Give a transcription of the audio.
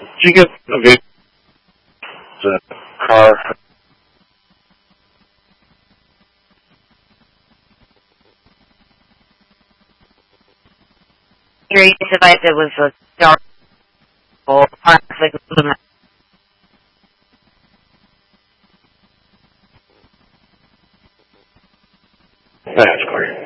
Did you get a video of the car? Your device, it was a dark plastic aluminum. That's clear.